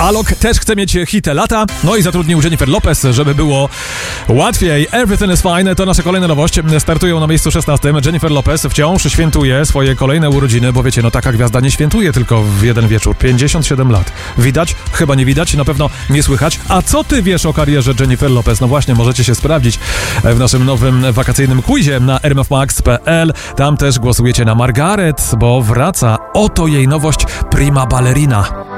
Alok też chce mieć hit lata, no i zatrudnił Jennifer Lopez, żeby było łatwiej. Everything is fine to nasza kolejna nowość. Startują na miejscu 16. Jennifer Lopez wciąż świętuje swoje kolejne urodziny, bo wiecie, no taka gwiazda nie świętuje tylko w jeden wieczór. 57 lat. Widać? Chyba nie widać, na pewno nie słychać. A co ty wiesz o karierze Jennifer Lopez? No właśnie, możecie się sprawdzić w naszym nowym wakacyjnym quizie na rmfmax.pl. Tam też głosujecie na Margaret, bo wraca. Oto jej nowość Prima Ballerina.